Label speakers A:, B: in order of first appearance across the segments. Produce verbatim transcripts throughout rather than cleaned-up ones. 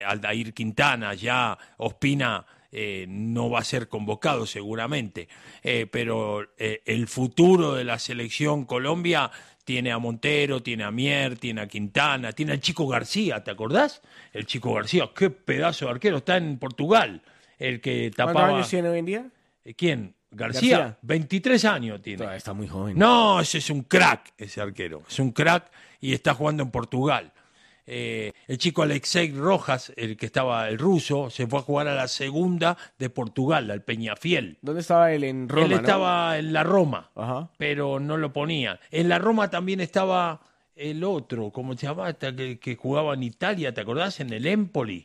A: Aldair Quintana, ya Ospina eh, no va a ser convocado seguramente, eh, pero eh, el futuro de la selección Colombia tiene a Montero, tiene a Mier, tiene a Quintana, tiene al Chico García, ¿te acordás? El Chico García, qué pedazo de arquero, está en Portugal, el que tapaba...
B: ¿Cuántos años tiene hoy en día?
A: ¿Quién? García,
B: García.
A: veintitrés años tiene.
B: Todavía está muy joven.
A: No, ese es un crack, ese arquero, es un crack y está jugando en Portugal. Eh, el chico Alexei Rojas, el que estaba, el ruso, se fue a jugar a la segunda de Portugal, al Peñafiel.
B: ¿Dónde estaba él? En Roma,
A: Él
B: ¿no?
A: estaba en la Roma,
B: Ajá.
A: pero no lo ponía. En la Roma también estaba el otro, ¿cómo se llamaba? Que, que jugaba en Italia, ¿te acordás? En el Empoli.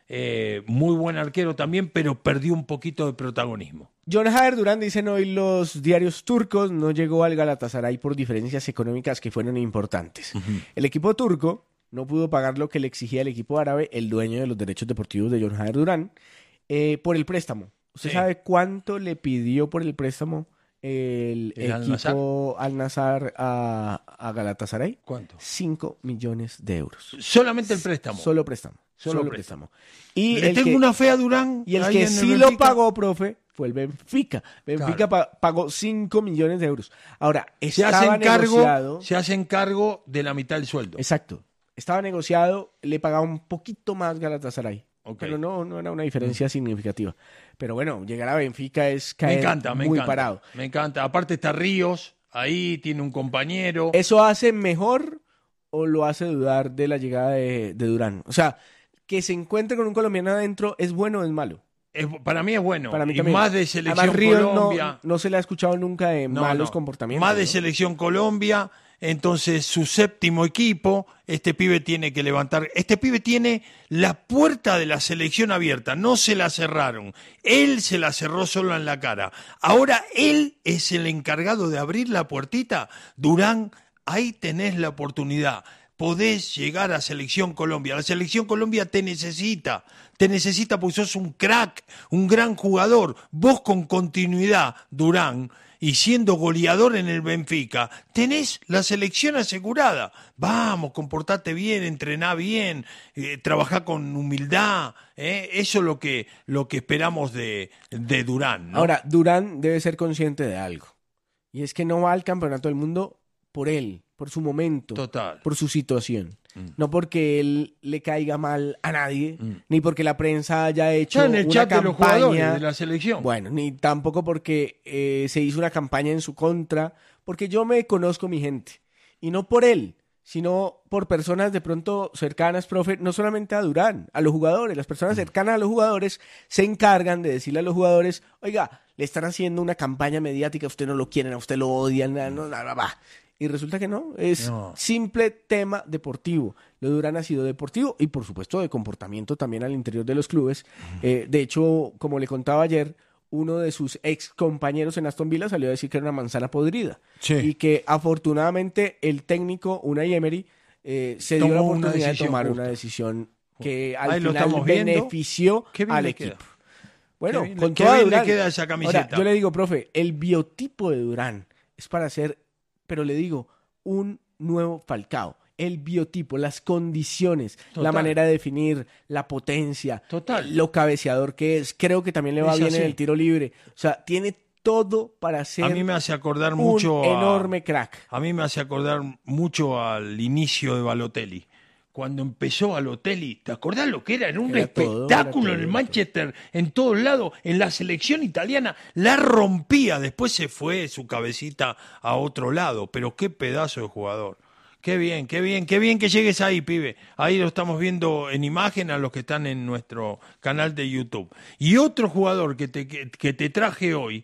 A: Eh, muy buen arquero también, pero perdió un poquito de protagonismo.
B: John Hader Durán, dicen hoy los diarios turcos, no llegó al Galatasaray por diferencias económicas que fueron importantes. Uh-huh. El equipo turco no pudo pagar lo que le exigía el equipo árabe, el dueño de los derechos deportivos de John Hader Durán, eh, por el préstamo. ¿Usted sí. sabe cuánto le pidió por el préstamo el, el equipo Al-Nassr a, a Galatasaray?
A: ¿Cuánto?
B: Cinco millones de euros.
A: ¿Solamente el préstamo?
B: Solo préstamo. Solo, Solo préstamo. préstamo. Y
A: le
B: el
A: tengo
B: que,
A: una fe a Durán.
B: Y el que sí el lo pagó, profe, fue el Benfica. Benfica claro. pagó cinco millones de euros. Ahora,
A: se hacen cargo, se hacen cargo de la mitad del sueldo.
B: Exacto. Estaba negociado, le pagaba un poquito más Galatasaray. Okay. Pero no, no era una diferencia mm. significativa. Pero bueno, llegar a Benfica es caer
A: me encanta, me
B: muy
A: encanta,
B: parado.
A: Me encanta. Aparte está Ríos, ahí tiene un compañero.
B: ¿Eso hace mejor o lo hace dudar de la llegada de, de Durán? O sea, que se encuentre con un colombiano adentro, ¿es bueno o es malo?
A: Es, para mí es bueno.
B: Para mí
A: y
B: también.
A: Más de selección
B: Además, Ríos
A: Colombia.
B: No, no se le ha escuchado nunca de
A: no,
B: malos
A: no.
B: comportamientos.
A: Más de
B: ¿no?
A: selección Colombia. Entonces, su séptimo equipo, este pibe tiene que levantar. Este pibe tiene la puerta de la selección abierta, no se la cerraron. Él se la cerró solo en la cara. Ahora él es el encargado de abrir la puertita. Durán, ahí tenés la oportunidad. Podés llegar a Selección Colombia. La Selección Colombia te necesita. Te necesita porque sos un crack, un gran jugador. Vos con continuidad, Durán, y siendo goleador en el Benfica, tenés la selección asegurada. Vamos, comportate bien, entrená bien, eh, trabajá con humildad. Eh. Eso es lo que, lo que esperamos de, de Durán, ¿no?
B: Ahora, Durán debe ser consciente de algo. Y es que no va al campeonato del mundo por él, por su momento,
A: Total.
B: Por su situación. Mm. No porque él le caiga mal a nadie, mm. ni porque la prensa haya hecho
A: en el
B: una
A: chat
B: campaña
A: de los jugadores de la selección.
B: Bueno, ni tampoco porque eh, se hizo una campaña en su contra, porque yo me conozco mi gente. Y no por él, sino por personas de pronto cercanas, profe, no solamente a Durán, a los jugadores. Las personas mm. cercanas a los jugadores se encargan de decirle a los jugadores, oiga, le están haciendo una campaña mediática, a usted no lo quieren, a usted lo odian, no, no, no, no. Y resulta que no, es no. simple tema deportivo. Lo de Durán ha sido deportivo y por supuesto de comportamiento también al interior de los clubes. Uh-huh. Eh, de hecho, como le contaba ayer, uno de sus ex compañeros en Aston Villa salió a decir que era una manzana podrida. Sí. Y que afortunadamente el técnico, Unai Emery, eh, se dio Tomó la oportunidad de tomar justa. una decisión que al Ahí final benefició al equipo. Queda. Bueno,
A: bien,
B: con toda Durán.
A: Le queda esa camiseta.
B: Ahora, yo le digo, profe, el biotipo de Durán es para ser, pero le digo, un nuevo Falcao. El biotipo, las condiciones, Total. la manera de definir, la potencia,
A: Total.
B: lo cabeceador que es. Creo que también le va es bien así. en el tiro libre. O sea, tiene todo para ser
A: a mí me hace acordar mucho
B: un enorme
A: a,
B: crack.
A: A mí me hace acordar mucho al inicio de Balotelli. Cuando empezó Balotelli, ¿te acordás lo que era? Era un era espectáculo todo, todo, en el Manchester, en todos lados, en la selección italiana, la rompía, después se fue su cabecita a otro lado, pero qué pedazo de jugador. Qué bien, qué bien, qué bien que llegues ahí, pibe. Ahí lo estamos viendo en imagen a los que están en nuestro canal de YouTube. Y otro jugador que te, que, que te traje hoy,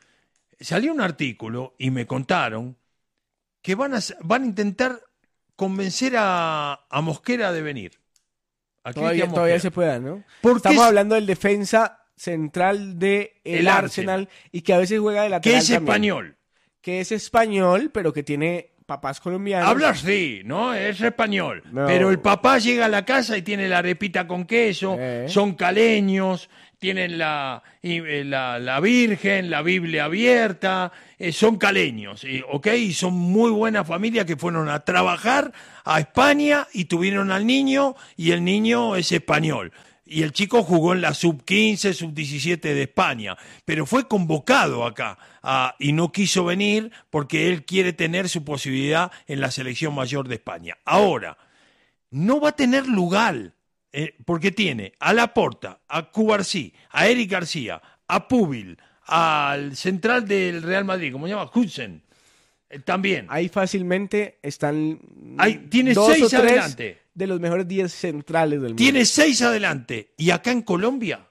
A: salió un artículo y me contaron que van a, van a intentar convencer a, a Mosquera de venir.
B: Todavía, todavía se pueda, ¿no? Estamos es... hablando del defensa central del de Arsenal, Arsenal y que a veces juega de lateral
A: que es
B: también.
A: español.
B: Que es español, pero que tiene papás colombianos.
A: Habla así, ¿no? Es español.
B: No.
A: Pero el papá llega a la casa y tiene la arepita con queso,
B: Eh.
A: son caleños, tienen la, y, eh, la, la Virgen, la Biblia abierta, eh, son caleños, y, ¿ok? Y son muy buenas familias que fueron a trabajar a España y tuvieron al niño, y el niño es español. Y el chico jugó en la sub quince, sub diecisiete de España, pero fue convocado acá a, y no quiso venir porque él quiere tener su posibilidad en la selección mayor de España. Ahora, no va a tener lugar, eh, porque tiene a Laporta, a Cubarsí, a Eric García, a Púbil, al central del Real Madrid, ¿cómo se llama? Hudson, eh, también.
B: Ahí fácilmente están
A: Ahí, tiene
B: dos
A: seis
B: o tres
A: adelante.
B: de los mejores diez centrales del mundo.
A: Tiene seis adelante. Y acá en Colombia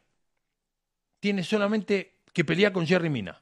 A: tiene solamente que pelear con Jerry Mina.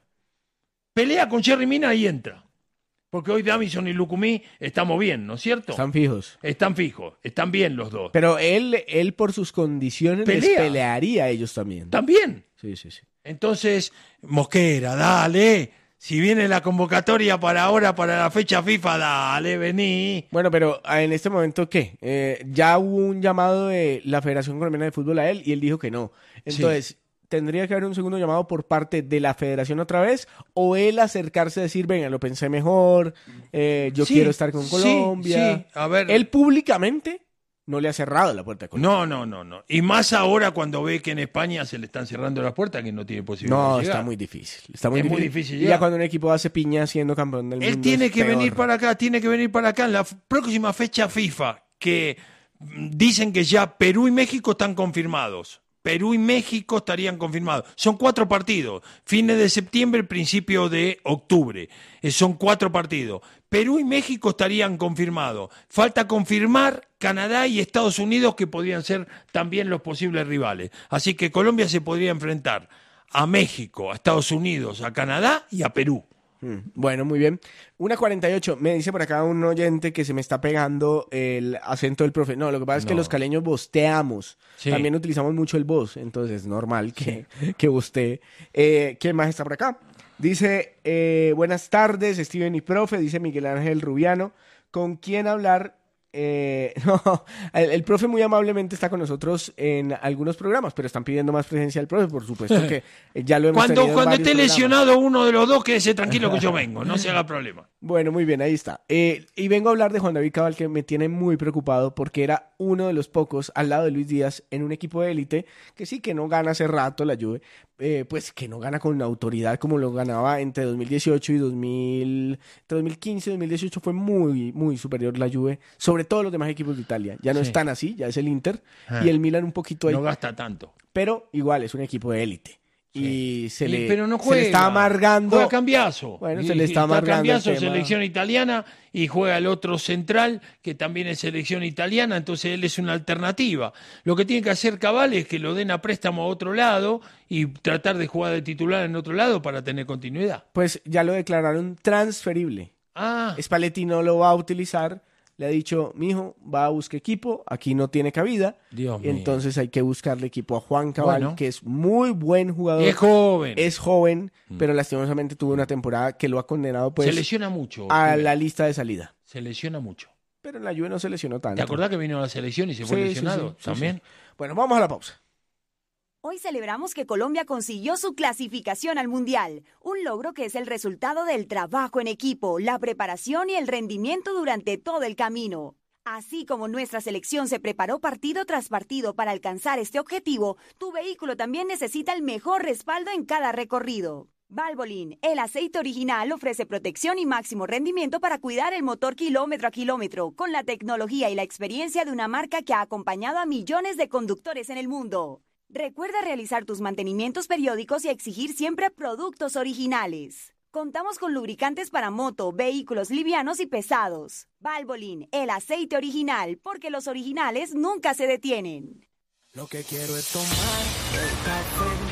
A: Pelea con Jerry Mina y entra. Porque hoy Davison y Lucumí estamos bien, ¿no es cierto?
B: Están fijos.
A: Están fijos, están bien los dos.
B: Pero él, él por sus condiciones les
A: Pelea.
B: pelearía a ellos también.
A: También.
B: Sí, sí, sí.
A: Entonces, Mosquera, dale. Si viene la convocatoria para ahora, para la fecha FIFA, dale, vení.
B: Bueno, pero en este momento, ¿qué? Eh, ya hubo un llamado de la Federación Colombiana de Fútbol a él y él dijo que no. Entonces, sí. ¿Tendría que haber un segundo llamado por parte de la Federación otra vez? ¿O él acercarse a decir, venga, lo pensé mejor, eh, yo
A: sí,
B: quiero estar con Colombia?
A: Sí, sí. A ver.
B: Él públicamente no le ha cerrado la puerta a Colombia.
A: No, no, no, no. Y más ahora cuando ve que en España se le están cerrando las puertas, que no tiene posibilidad
B: No,
A: de llegar.
B: está muy difícil. Está muy
A: es
B: difícil.
A: muy difícil
B: Y
A: llegar.
B: ya cuando un equipo hace piña siendo campeón del
A: Él
B: mundo.
A: tiene
B: es
A: que
B: peor.
A: venir para acá, tiene que venir para acá. En la f- próxima fecha FIFA, que mm, dicen que ya Perú y México están confirmados. Perú y México estarían confirmados. Son cuatro partidos. Fines de septiembre, principio de octubre. Eh, son cuatro partidos. Perú y México estarían confirmados. Falta confirmar Canadá y Estados Unidos, que podrían ser también los posibles rivales. Así que Colombia se podría enfrentar a México, a Estados Unidos, a Canadá y a Perú.
B: Bueno, muy bien. una cuarenta y ocho. Me dice por acá un oyente que se me está pegando el acento del profe. No, lo que pasa es que
A: No.
B: los caleños bosteamos.
A: Sí.
B: También utilizamos mucho el voz, entonces es normal que, que bostee. Eh, ¿Quién más está por acá? Dice, eh, buenas tardes, Steven y profe, dice Miguel Ángel Rubiano. ¿Con quién hablar? Eh, no, el, el profe muy amablemente está con nosotros en algunos programas, pero están pidiendo más presencia del profe, por supuesto que eh, ya lo hemos
A: Cuando,
B: tenido en
A: cuando
B: varios
A: esté
B: programas.
A: lesionado uno de los dos, quédese tranquilo que yo vengo, no se haga problema.
B: Bueno, muy bien, ahí está. Eh, y vengo a hablar de Juan David Cabal, que me tiene muy preocupado porque era uno de los pocos al lado de Luis Díaz en un equipo de élite que sí que no gana hace rato la Juve, eh, pues que no gana con autoridad como lo ganaba entre dos mil dieciocho y dos mil, entre dos mil quince y dos mil dieciocho fue muy, muy superior la Juve, sobre todo los demás equipos de Italia. Ya no
A: Sí.
B: están así, ya es el Inter
A: Ah.
B: y el Milan un poquito ahí,
A: No gasta tanto.
B: pero igual es un equipo de élite. Y se
A: Y-
B: le,
A: pero no
B: se
A: juega.
B: le está amargando.
A: Juega Cambiaso.
B: Bueno,
A: Y-
B: se le está
A: y
B: amargando
A: Cambiaso,
B: el tema.
A: selección italiana, y juega el otro central, que también es selección italiana, entonces él es una alternativa. Lo que tiene que hacer Cabal es que lo den a préstamo a otro lado y tratar de jugar de titular en otro lado para tener continuidad.
B: Pues ya lo declararon transferible.
A: Ah,
B: Spalletti no lo va a utilizar. Le ha dicho, mijo, va a buscar equipo, aquí no tiene cabida.
A: Dios
B: y
A: mío.
B: entonces hay que buscarle equipo a Juan Cabal,
A: Bueno.
B: que es muy buen jugador.
A: es joven.
B: Es joven, pero lastimosamente tuvo una temporada que lo ha condenado pues
A: se lesiona mucho.
B: a
A: pibe.
B: la lista de salida.
A: Se lesiona mucho.
B: Pero en la Juve no se lesionó tanto.
A: ¿Te acordás que vino a la selección y se fue
B: Sí, sí,
A: lesionado?
B: sí, sí,
A: También.
B: sí. Bueno, vamos a la pausa.
C: Hoy celebramos que Colombia consiguió su clasificación al Mundial, un logro que es el resultado del trabajo en equipo, la preparación y el rendimiento durante todo el camino. Así como nuestra selección se preparó partido tras partido para alcanzar este objetivo, tu vehículo también necesita el mejor respaldo en cada recorrido. Valvoline, el aceite original, ofrece protección y máximo rendimiento para cuidar el motor kilómetro a kilómetro, con la tecnología y la experiencia de una marca que ha acompañado a millones de conductores en el mundo. Recuerda realizar tus mantenimientos periódicos y exigir siempre productos originales. Contamos con lubricantes para moto, vehículos livianos y pesados. Valvoline, el aceite original, porque los originales nunca se detienen.
D: Lo que quiero es tomar el café